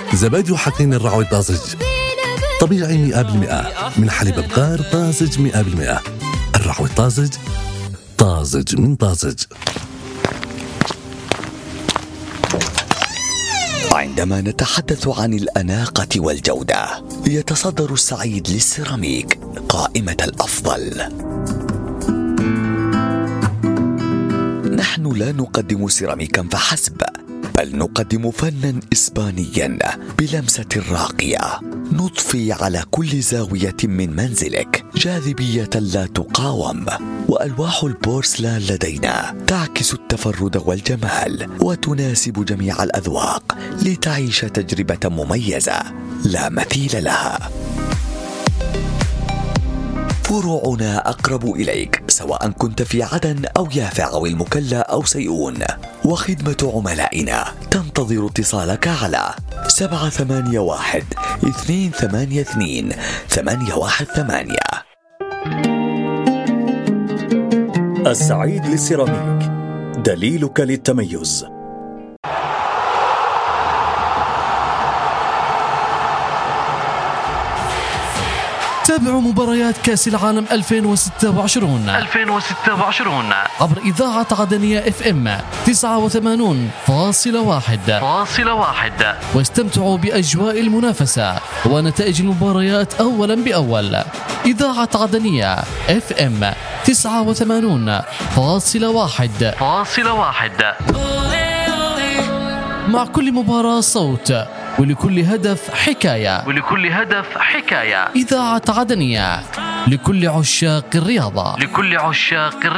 زبادي وحقين الرعوي الطازج طبيعي 100% من حليب بقار طازج 100%. الرعوي الطازج طازج من طازج. عندما نتحدث عن الأناقة والجودة يتصدر السعيد للسيراميك قائمة الأفضل. نحن لا نقدم سيراميكا فحسب، بل نقدم فنا إسبانيا بلمسة راقية، نضفي على كل زاوية من منزلك جاذبية لا تقاوم. وألواح البورسلان لدينا تعكس التفرد والجمال وتناسب جميع الأذواق لتعيش تجربة مميزة لا مثيل لها. فروعنا أقرب إليك سواء كنت في عدن أو يافع أو المكلا أو سيئون، وخدمة عملائنا تنتظر اتصالك على 781-282-818. السعيد للسيراميك، دليلك للتميز. تابعوا مباريات كأس العالم 2026 عبر إذاعة عدنية FM 89.1 واستمتعوا بأجواء المنافسة ونتائج المباريات أولا بأول. إذاعة عدنية FM 89.1 مع كل مباراة صوت، ولكل هدف حكاية. إذاعة عدنية لكل عشاق الرياضة.